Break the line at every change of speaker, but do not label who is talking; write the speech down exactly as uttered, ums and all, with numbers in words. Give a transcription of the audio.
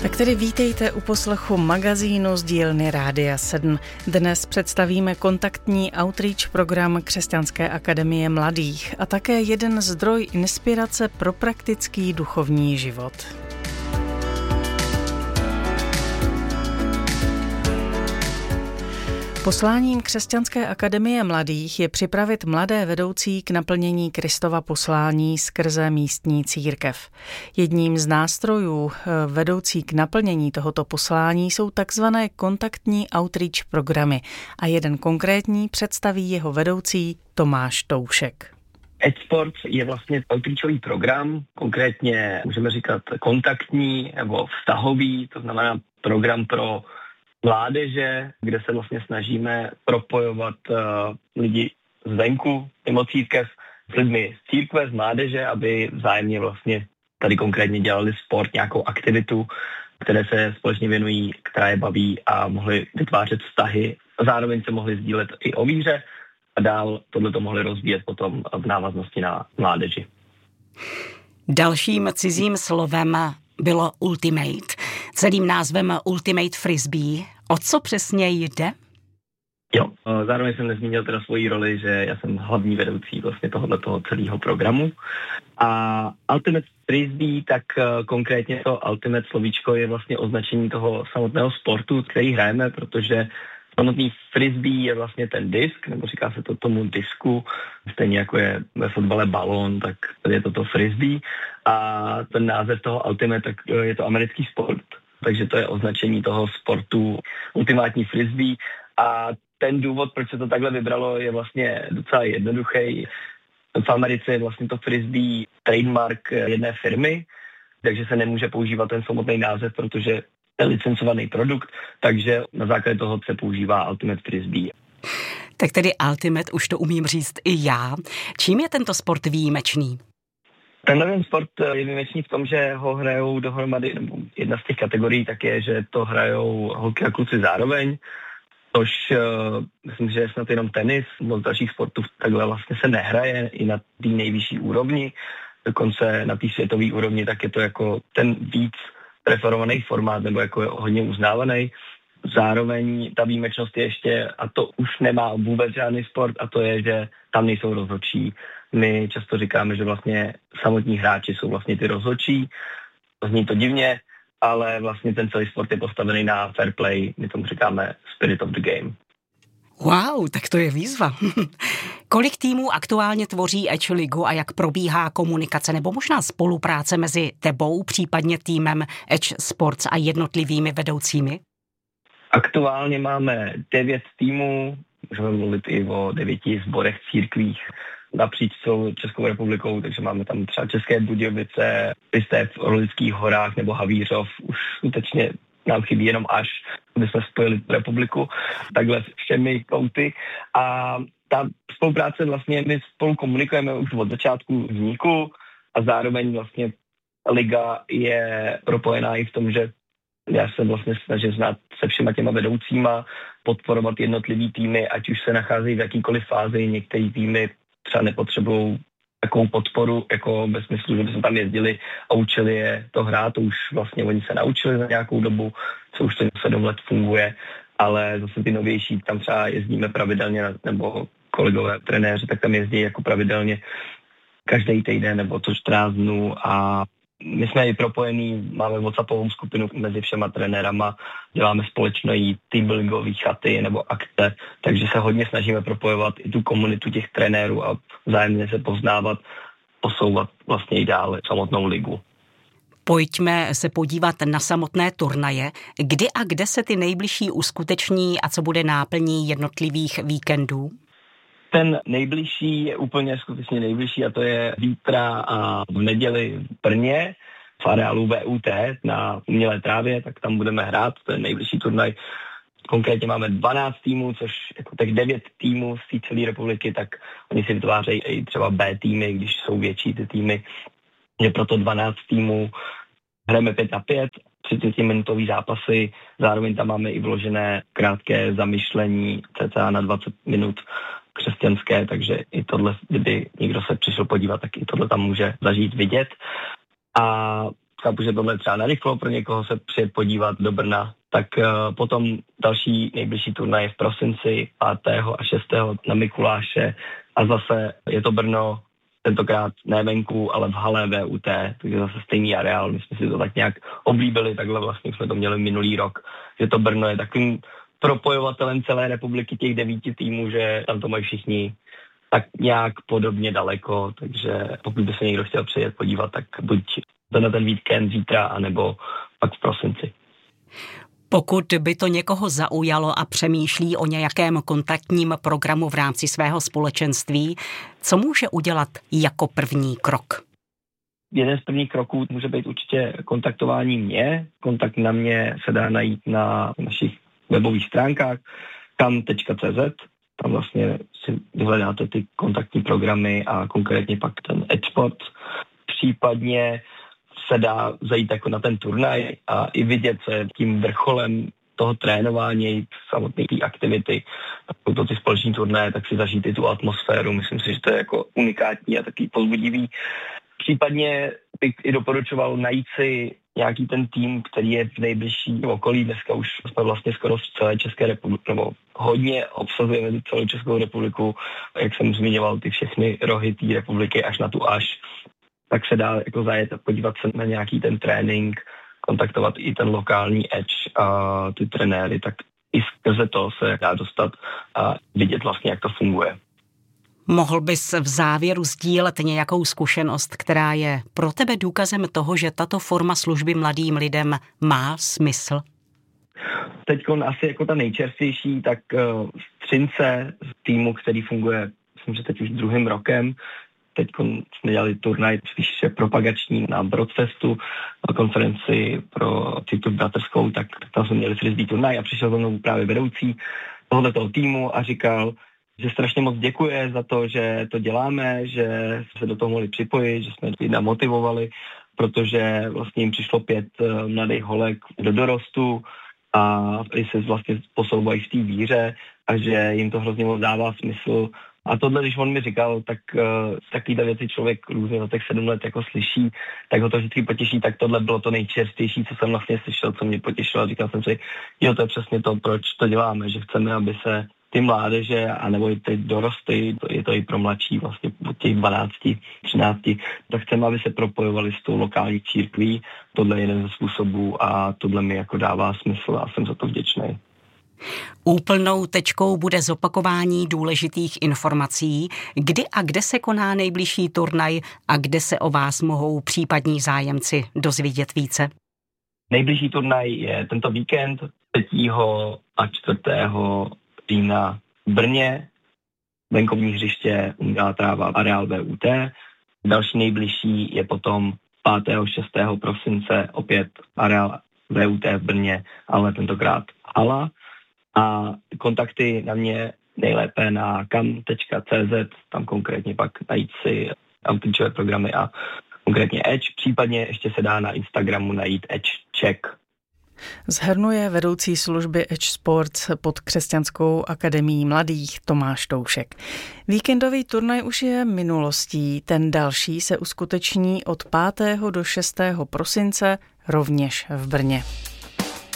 Tak tedy vítejte u poslechu magazínu z dílny Rádia sedm. Dnes představíme kontaktní outreach program Křesťanské akademie mladých a také jeden zdroj inspirace pro praktický duchovní život. Posláním Křesťanské akademie mladých je připravit mladé vedoucí k naplnění Kristova poslání skrze místní církev. Jedním z nástrojů vedoucí k naplnění tohoto poslání jsou takzvané kontaktní outreach programy a jeden konkrétní představí jeho vedoucí Tomáš Toušek.
EdSport je vlastně outreachový program, konkrétně můžeme říkat kontaktní nebo vztahový, to znamená program pro mládeže, kde se vlastně snažíme propojovat uh, lidi zvenku, mimo církev, s lidmi z církve, z mládeže, aby vzájemně vlastně tady konkrétně dělali sport, nějakou aktivitu, které se společně věnují, která je baví a mohli vytvářet vztahy. Zároveň se mohli sdílet i o víře a dál tohleto mohli rozvíjet potom v návaznosti na mládeži.
Dalším cizím slovem bylo Ultimate. Celým názvem Ultimate Frisbee. O co přesně jde?
Jo, zároveň jsem nezmínil teda svoji roli, že já jsem hlavní vedoucí vlastně tohoto celého programu. A Ultimate Frisbee, tak konkrétně to Ultimate slovíčko je vlastně označení toho samotného sportu, který hrajeme, protože samotný frisbee je vlastně ten disk, nebo říká se to tomu disku, stejně jako je ve fotbale balón, tak je to to frisbee. A ten název toho Ultimate, tak je to americký sport, takže to je označení toho sportu ultimátní frisbee. A ten důvod, proč se to takhle vybralo, je vlastně docela jednoduchý. V Americe je vlastně to frisbee trademark jedné firmy, takže se nemůže používat ten samotný název, protože je licencovaný produkt, takže na základě toho se používá Ultimate Frisbee.
Tak tedy Ultimate, už to umím říct i já. Čím je tento sport výjimečný?
Tenhle sport je výjimečný v tom, že ho hrajou dohromady, nebo jedna z těch kategorií tak je, že to hrajou holky a kluci zároveň, což uh, myslím, že je snad jenom tenis, moc dalších sportů takhle vlastně se nehraje i na té nejvyšší úrovni, dokonce na té světové úrovni, tak je to jako ten víc preferovaný formát, nebo jako je hodně uznávaný. Zároveň ta výjimečnost je ještě, a to už nemá vůbec žádný sport, a to je, že tam nejsou rozhodčí. My často říkáme, že vlastně samotní hráči jsou vlastně ty rozhodčí. Zní to divně, ale vlastně ten celý sport je postavený na fair play, my tomu říkáme spirit of the game.
Wow, tak to je výzva. Kolik týmů aktuálně tvoří Edge Ligu a jak probíhá komunikace nebo možná spolupráce mezi tebou, případně týmem Edge Sports a jednotlivými vedoucími?
Aktuálně máme devět týmů, můžeme mluvit i o devěti sborech církvích napříč celou Českou republikou, takže máme tam třeba České Budějovice, jste v Orlických horách nebo Havířov, už skutečně nám chybí jenom až, aby jsme spojili republiku, takhle všemi kouty. A ta spolupráce vlastně, my spolu komunikujeme už od začátku vzniku a zároveň vlastně liga je propojená i v tom, že já se vlastně snažím znát se všema těma vedoucíma, podporovat jednotlivý týmy, ať už se nacházejí v jakýkoliv fázi, některé týmy třeba nepotřebují takovou podporu, jako ve smyslu, že bychom tam jezdili a učili je to hrát, to už vlastně oni se naučili za nějakou dobu, co už to sedm let funguje, ale zase ty novější, tam třeba jezdíme pravidelně, nebo kolegové trenéři, tak tam jezdí jako pravidelně každý týden nebo co čtrnáct dnů a my jsme i propojení, máme WhatsAppovou skupinu mezi všema trenérama, děláme společné teambuildingové chaty nebo akce, takže se hodně snažíme propojovat i tu komunitu těch trenérů a vzájemně se poznávat, posouvat vlastně i dále samotnou ligu.
Pojďme se podívat na samotné turnaje. Kdy a kde se ty nejbližší uskuteční a co bude náplní jednotlivých víkendů?
Ten nejbližší je úplně skutečně nejbližší a to je zítra a v neděli v Brně v areálu V U T na umělé trávě, tak tam budeme hrát, to je nejbližší turnaj. Konkrétně máme dvanáct týmů, což jako těch devět týmů z té celé republiky, tak oni si vytvářejí i třeba B týmy, když jsou větší ty týmy. Je proto dvanáct týmů, hrajeme pět na pět, třicetiminutový zápasy, zároveň tam máme i vložené krátké zamyšlení, cca na dvacet minut křesťanské, takže i tohle, kdyby někdo se přišel podívat, tak i tohle tam může zažít, vidět. A chápu, že tohle třeba narychlo pro někoho se přijet podívat do Brna, tak uh, potom další nejbližší turnaj je v prosinci pátého a šestého na Mikuláše a zase je to Brno, tentokrát ne venku, ale v hale V U T, takže zase stejný areál, my jsme si to tak nějak oblíbili, takhle vlastně jsme to měli minulý rok, že to Brno je takovým propojovatelem celé republiky těch devíti týmů, že tam to mají všichni tak nějak podobně daleko, takže pokud by se někdo chtěl přijet podívat, tak buď na ten víkend zítra, anebo pak v prosinci.
Pokud by to někoho zaujalo a přemýšlí o nějakém kontaktním programu v rámci svého společenství, co může udělat jako první krok?
Jeden z prvních kroků může být určitě kontaktování mě. Kontakt na mě se dá najít na našich webových stránkách kam tečka cé zet. Tam vlastně si vyhledáte ty kontaktní programy a konkrétně pak ten Edge Sport. Případně se dá zajít jako na ten turnaj a i vidět, co je tím vrcholem toho trénování, samotné té aktivity. Pokud to ty společní turnaje, tak si zažít i tu atmosféru. Myslím si, že to je jako unikátní a taky povzbudivý. Případně bych i doporučoval najít si nějaký ten tým, který je v nejbližší okolí. Dneska už jsme vlastně skoro v celé České republice, nebo hodně obsazujeme celou Českou republiku, jak jsem zmiňoval, ty všechny rohy té republiky až na tu až. Tak se dá jako zajet a podívat se na nějaký ten trénink, kontaktovat i ten lokální edge a ty trenéry, tak i skrze to se dá dostat a vidět vlastně, jak to funguje.
Mohl bys v závěru sdílet nějakou zkušenost, která je pro tebe důkazem toho, že tato forma služby mladým lidem má smysl?
Teď asi jako ta nejčerstvější, tak uh, v Třince z týmu, který funguje, myslím, že teď už druhým rokem, teď jsme dělali turnaj spíše propagační na Broadfestu, na konferenci pro cyklu bratrskou, tak, tak tam jsme měli frisbee turnaj a přišel za mnou právě vedoucí tohoto týmu a říkal, že strašně moc děkuje za to, že to děláme, že se do toho mohli připojit, že jsme ji namotivovali, protože vlastně jim přišlo pět mladých holek do dorostu a se vlastně posouvají v té víře a že jim to hrozně moc dává smysl. A tohle, když on mi říkal, tak uh, takovýhle věci člověk různě za těch sedm let jako slyší, tak ho to vždycky potěší, tak tohle bylo to nejčerstější, co jsem vlastně slyšel, co mě potěšilo. Říkal jsem si, jo, to je přesně to, proč to děláme, že chceme, aby se ty mládeže, anebo i ty dorosty, to je to i pro mladší, vlastně od těch dvanácti, třinácti, tak chceme, aby se propojovali s tou lokální církví. Tohle je jeden ze způsobů a tohle mi jako dává smysl a jsem za to vděčný.
Úplnou tečkou bude zopakování důležitých informací, kdy a kde se koná nejbližší turnaj a kde se o vás mohou případní zájemci dozvědět více.
Nejbližší turnaj je tento víkend třetího a čtvrtého října v Brně, venkovní hřiště, umělá tráva, areál V U T. Další nejbližší je potom pátého a šestého prosince opět areál V U T v Brně, ale tentokrát hala. A kontakty na mě nejlépe na kam tečka cé zet, tam konkrétně pak najít si outreachové programy a konkrétně Edge, případně ještě se dá na Instagramu najít Edge Check.
Shrnuje vedoucí služby Edge Sports pod Křesťanskou akademií mladých Tomáš Toušek. Víkendový turnaj už je minulostí, ten další se uskuteční od pátého do šestého prosince rovněž v Brně.